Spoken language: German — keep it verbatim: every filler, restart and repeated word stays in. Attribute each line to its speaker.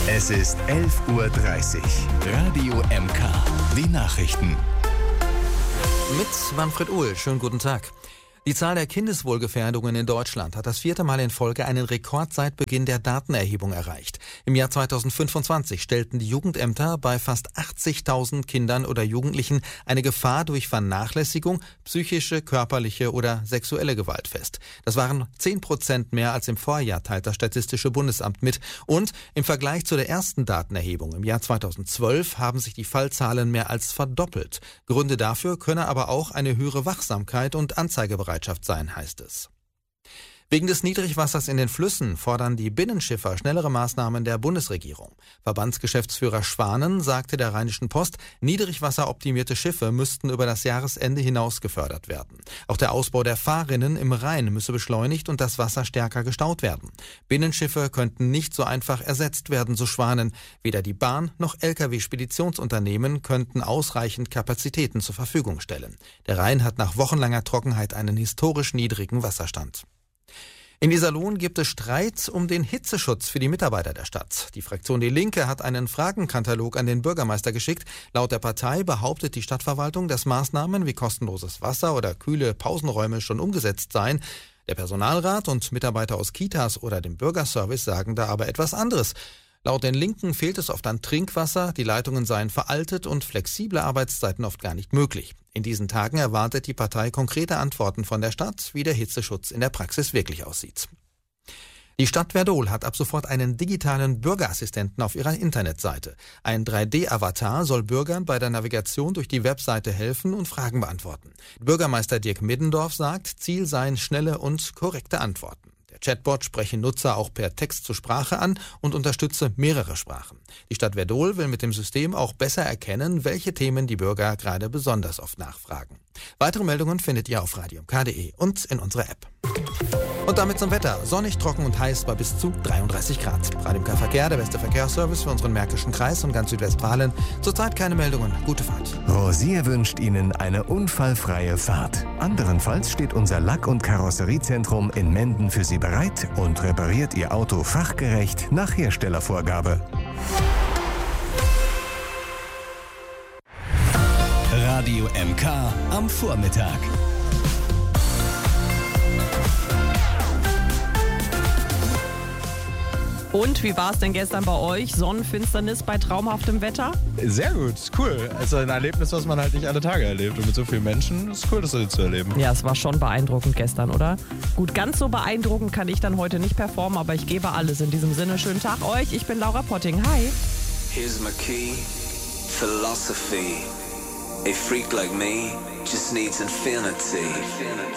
Speaker 1: Es ist elf Uhr dreißig. Radio M K. Die Nachrichten.
Speaker 2: Mit Manfred Uhl. Schönen guten Tag. Die Zahl der Kindeswohlgefährdungen in Deutschland hat das vierte Mal in Folge einen Rekord seit Beginn der Datenerhebung erreicht. Im Jahr zweitausendfünfundzwanzig stellten die Jugendämter bei fast achtzigtausend Kindern oder Jugendlichen eine Gefahr durch Vernachlässigung, psychische, körperliche oder sexuelle Gewalt fest. Das waren zehn Prozent mehr als im Vorjahr, teilt das Statistische Bundesamt mit. Und im Vergleich zu der ersten Datenerhebung im Jahr zweitausendzwölf haben sich die Fallzahlen mehr als verdoppelt. Gründe dafür könne aber auch eine höhere Wachsamkeit und Anzeigebereitschaft sein, heißt es. Wegen des Niedrigwassers in den Flüssen fordern die Binnenschiffer schnellere Maßnahmen der Bundesregierung. Verbandsgeschäftsführer Schwanen sagte der Rheinischen Post, niedrigwasseroptimierte Schiffe müssten über das Jahresende hinaus gefördert werden. Auch der Ausbau der Fahrrinnen im Rhein müsse beschleunigt und das Wasser stärker gestaut werden. Binnenschiffe könnten nicht so einfach ersetzt werden, so Schwanen. Weder die Bahn noch L K W-Speditionsunternehmen könnten ausreichend Kapazitäten zur Verfügung stellen. Der Rhein hat nach wochenlanger Trockenheit einen historisch niedrigen Wasserstand. In Iserlohn gibt es Streit um den Hitzeschutz für die Mitarbeiter der Stadt. Die Fraktion Die Linke hat einen Fragenkatalog an den Bürgermeister geschickt. Laut der Partei behauptet die Stadtverwaltung, dass Maßnahmen wie kostenloses Wasser oder kühle Pausenräume schon umgesetzt seien. Der Personalrat und Mitarbeiter aus Kitas oder dem Bürgerservice sagen da aber etwas anderes. Laut den Linken fehlt es oft an Trinkwasser, die Leitungen seien veraltet und flexible Arbeitszeiten oft gar nicht möglich. In diesen Tagen erwartet die Partei konkrete Antworten von der Stadt, wie der Hitzeschutz in der Praxis wirklich aussieht. Die Stadt Werdohl hat ab sofort einen digitalen Bürgerassistenten auf ihrer Internetseite. Ein drei D Avatar soll Bürgern bei der Navigation durch die Webseite helfen und Fragen beantworten. Bürgermeister Dirk Middendorf sagt, Ziel seien schnelle und korrekte Antworten. Der Chatbot spreche Nutzer auch per Text zu Sprache an und unterstütze mehrere Sprachen. Die Stadt Werdohl will mit dem System auch besser erkennen, welche Themen die Bürger gerade besonders oft nachfragen. Weitere Meldungen findet ihr auf radio m k punkt de und in unserer App. Und damit zum Wetter. Sonnig, trocken und heiß bei bis zu dreiunddreißig Grad. Radio M K Verkehr, der beste Verkehrsservice für unseren Märkischen Kreis und ganz Südwestfalen. Zurzeit keine Meldungen. Gute Fahrt.
Speaker 1: Rosier wünscht Ihnen eine unfallfreie Fahrt. Anderenfalls steht unser Lack- und Karosseriezentrum in Menden für Sie bereit und repariert Ihr Auto fachgerecht nach Herstellervorgabe. Radio M K am Vormittag.
Speaker 3: Und wie war es denn gestern bei euch? Sonnenfinsternis bei traumhaftem Wetter?
Speaker 4: Sehr gut, cool. Also ein Erlebnis, was man halt nicht alle Tage erlebt. Und mit so vielen Menschen ist es cool, das so zu erleben.
Speaker 3: Ja, es war schon beeindruckend gestern, oder? Gut, ganz so beeindruckend kann ich dann heute nicht performen, aber ich gebe alles. In diesem Sinne, schönen Tag euch. Ich bin Laura Potting. Hi.
Speaker 5: Here's my key, philosophy. A freak like me just needs infinity.